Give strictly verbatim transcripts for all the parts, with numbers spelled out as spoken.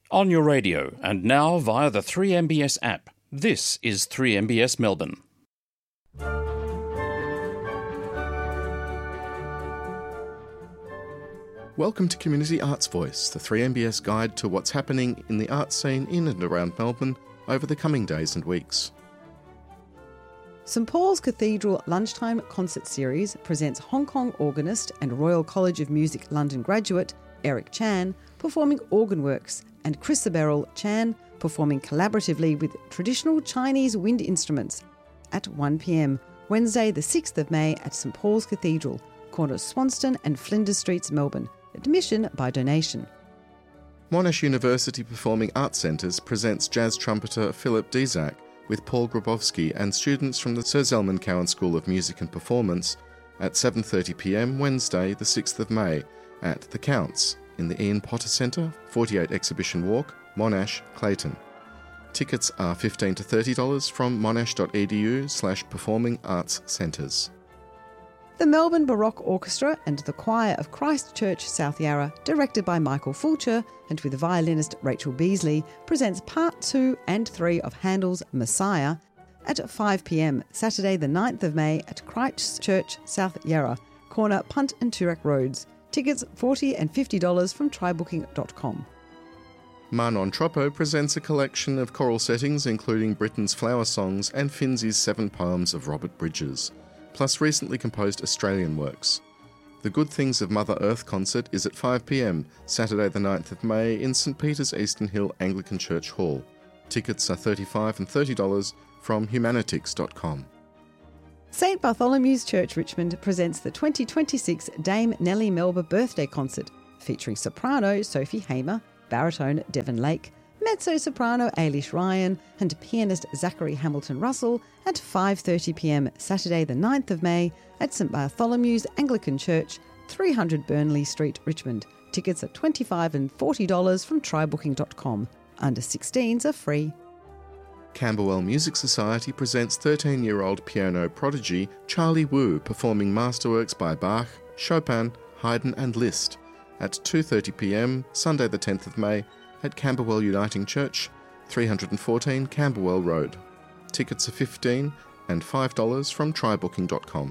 On your radio and now via the three M B S app. This is three M B S Melbourne. Welcome to Community Arts Voice, the three M B S guide to what's happening in the art scene in and around Melbourne over the coming days and weeks. St Paul's Cathedral Lunchtime Concert Series presents Hong Kong organist and Royal College of Music London graduate Eric Chan performing organ works, and Chrisabel Chan performing collaboratively with traditional Chinese wind instruments at one p m Wednesday the sixth of May at St Paul's Cathedral, corner Swanston and Flinders Streets, Melbourne. Admission by donation. Monash University Performing Arts Centres presents jazz trumpeter Philip Dizak with Paul Grabowski and students from the Sir Zelman Cowen School of Music and Performance at seven thirty p m Wednesday the sixth of May at The Counts in the Ian Potter Centre, forty-eight Exhibition Walk, Monash, Clayton. Tickets are fifteen to thirty dollars from monash.edu slash performing arts centres. The Melbourne Baroque Orchestra and the Choir of Christ Church South Yarra, directed by Michael Fulcher and with violinist Rachel Beasley, presents part two and three of Handel's Messiah at five p m Saturday the ninth of May at Christ Church South Yarra, corner Punt and Toorak Roads. Tickets forty dollars and fifty dollars from try booking dot com. Manon Troppo presents a collection of choral settings including Britain's Flower Songs and Finzi's Seven Poems of Robert Bridges, plus recently composed Australian works. The Good Things of Mother Earth concert is at five p m Saturday the ninth of May in St Peter's Eastern Hill Anglican Church Hall. Tickets are thirty-five dollars and thirty dollars from humanitix dot com. St Bartholomew's Church Richmond presents the twenty twenty-six Dame Nellie Melba Birthday Concert, featuring soprano Sophie Hamer, baritone Devon Lake, mezzo-soprano Ailish Ryan and pianist Zachary Hamilton Russell at five thirty p m Saturday the ninth of May at St Bartholomew's Anglican Church, three hundred Burnley Street, Richmond. Tickets are twenty-five dollars and forty dollars from try booking dot com. Under sixteens are free. Camberwell Music Society presents thirteen-year-old piano prodigy Charlie Wu performing masterworks by Bach, Chopin, Haydn and Liszt at two thirty p m Sunday the tenth of May at Camberwell Uniting Church, three hundred fourteen Camberwell Road. Tickets are fifteen dollars and five dollars from try booking dot com.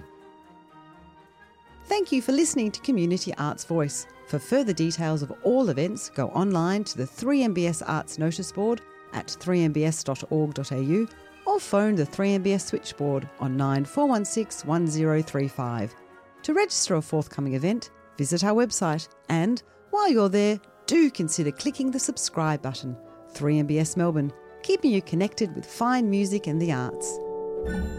Thank you for listening to Community Arts Voice. For further details of all events, go online to the three M B S Arts notice board at three m b s dot org dot a u or phone the three M B S switchboard on nine four one six one zero three five. To register a forthcoming event, visit our website and, while you're there, do consider clicking the subscribe button. three M B S Melbourne, keeping you connected with fine music and the arts.